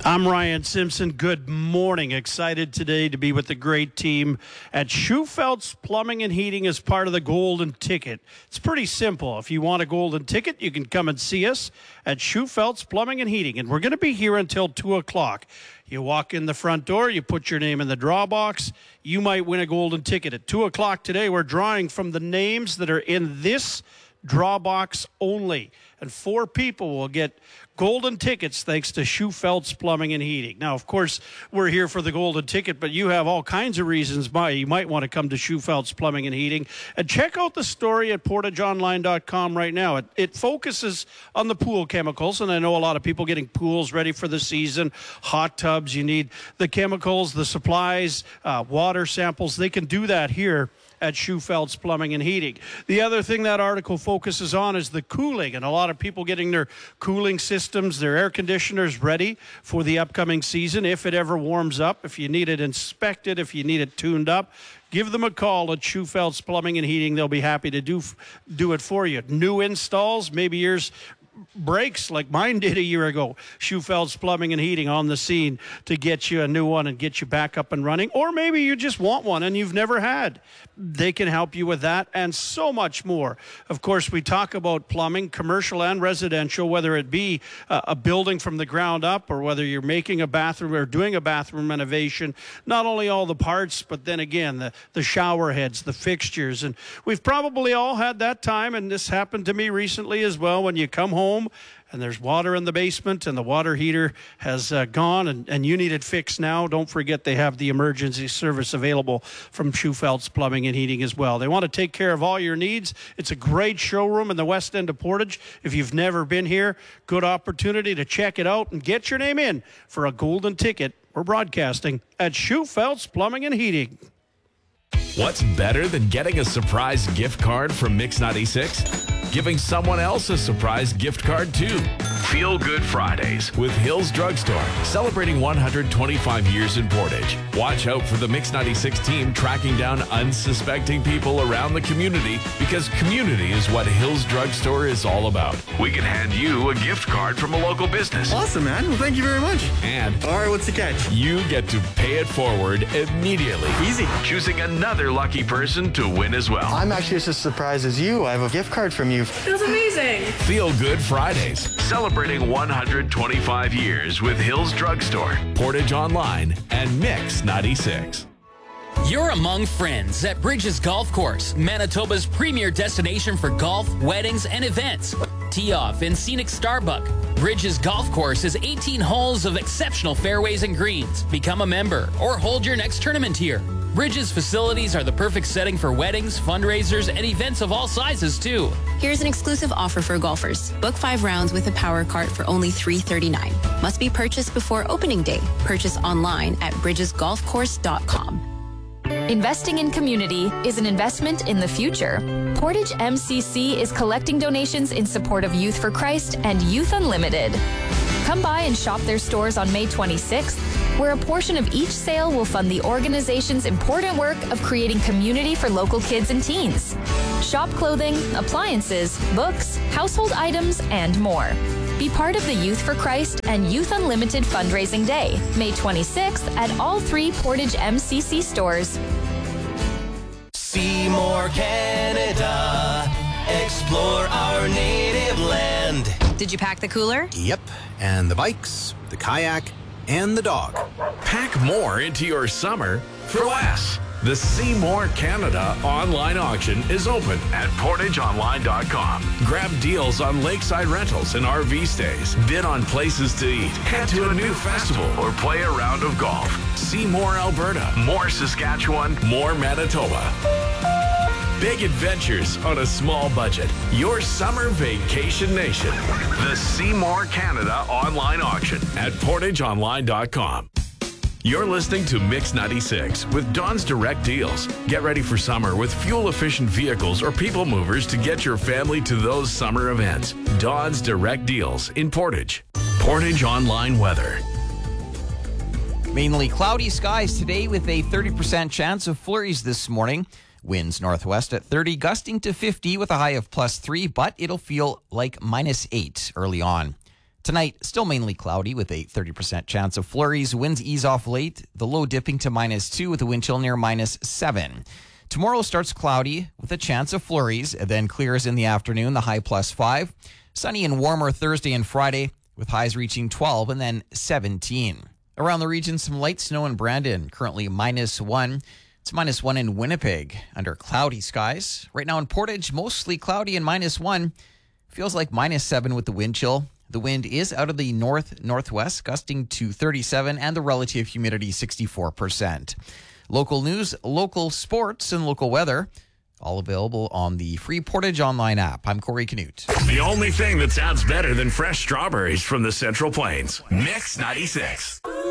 I'm Ryan Simpson. Good morning. Excited today to be with the great team at Schufelt's Plumbing and Heating as part of the Golden Ticket. It's pretty simple. If you want a golden ticket, you can come and see us at Schufelt's Plumbing and Heating. And we're going to be here until 2 o'clock. You walk in the front door, you put your name in the draw box, you might win a golden ticket. At 2 o'clock today, we're drawing from the names that are in this draw box only. And 4 people will get golden tickets thanks to Schufelt's Plumbing and Heating. Now, of course, we're here for the golden ticket, but you have all kinds of reasons why you might want to come to Schufelt's Plumbing and Heating. And check out the story at portageonline.com right now. It focuses on the pool chemicals, and I know a lot of people getting pools ready for the season, hot tubs. You need the chemicals, the supplies, water samples. They can do that here at Schufelt's Plumbing and Heating. The other thing that article focuses on is the cooling, and a lot of people getting their cooling systems, their air conditioners ready for the upcoming season if it ever warms up. If you need it inspected, if you need it tuned up, give them a call at Schufelt's Plumbing and Heating. They'll be happy to do it for you. New installs, maybe yours breaks like mine did a year ago. Schufelt's Plumbing and Heating on the scene to get you a new one and get you back up and running. Or maybe you just want one and you've never had. They can help you with that and so much more. Of course, we talk about plumbing, commercial and residential, whether it be a building from the ground up or whether you're making a bathroom or doing a bathroom renovation. Not only all the parts, but then again, the shower heads, the fixtures. And we've probably all had that time, and this happened to me recently as well, when you come home and there's water in the basement and the water heater has gone and you need it fixed now. Don't forget they have the emergency service available from Schufelt's Plumbing and Heating as well. They want to take care of all your needs. It's a great showroom in the west end of Portage. If you've never been here, good opportunity to check it out and get your name in for a golden ticket. We're broadcasting at Schufelt's Plumbing and Heating. What's better than getting a surprise gift card from Mix 96? Giving someone else a surprise gift card too. Feel Good Fridays with Hills Drugstore, celebrating 125 years in Portage. Watch out for the Mix 96 team tracking down unsuspecting people around the community, because community is what Hills Drugstore is all about. We can hand you a gift card from a local business. Awesome, man. Well, thank you very much. And all right, what's the catch? You get to pay it forward immediately. Easy. Choosing another lucky person to win as well. I'm actually just as surprised as you. I have a gift card from you. That's amazing. Feel Good Fridays, celebrating 125 years with Hills Drugstore, Portage Online, and Mix 96. You're among friends at Bridges Golf Course, Manitoba's premier destination for golf, weddings, and events. Tee off in scenic Starbuck. Bridges Golf Course is 18 holes of exceptional fairways and greens. Become a member or hold your next tournament here. Bridges facilities are the perfect setting for weddings, fundraisers, and events of all sizes, too. Here's an exclusive offer for golfers. Book 5 rounds with a power cart for only $339. Must be purchased before opening day. Purchase online at bridgesgolfcourse.com. Investing in community is an investment in the future. Portage MCC is collecting donations in support of Youth for Christ and Youth Unlimited. Come by and shop their stores on May 26th, where a portion of each sale will fund the organization's important work of creating community for local kids and teens. Shop clothing, appliances, books, household items, and more. Be part of the Youth for Christ and Youth Unlimited Fundraising Day, May 26th at all 3 Portage MCC stores. Seymour, Canada. Explore our native land. Did you pack the cooler? Yep, and the bikes, the kayak, and the dog. Pack more into your summer for less. The Seymour Canada online auction is open at portageonline.com. Grab deals on lakeside rentals and RV stays. Bid on places to eat. Head to a new festival or play a round of golf. See more Alberta, more Saskatchewan, more Manitoba. Big adventures on a small budget. Your summer vacation nation. The Seymour Canada online auction at portageonline.com. You're listening to Mix 96 with Don's Direct Deals. Get ready for summer with fuel-efficient vehicles or people movers to get your family to those summer events. Don's Direct Deals in Portage. Portage Online Weather. Mainly cloudy skies today with a 30% chance of flurries this morning. Winds northwest at 30, gusting to 50 with a high of +3, but it'll feel like -8 early on. Tonight, still mainly cloudy with a 30% chance of flurries. Winds ease off late, the low dipping to -2 with a wind chill near -7. Tomorrow starts cloudy with a chance of flurries, then clears in the afternoon, the high +5. Sunny and warmer Thursday and Friday with highs reaching 12 and then 17. Around the region, some light snow in Brandon, currently -1. It's -1 in Winnipeg under cloudy skies. Right now in Portage, mostly cloudy and -1. Feels like -7 with the wind chill. The wind is out of the north-northwest, gusting to 37, and the relative humidity 64%. Local news, local sports, and local weather, all available on the free Portage Online app. I'm Corey Canute. The only thing that sounds better than fresh strawberries from the Central Plains. Mix 96.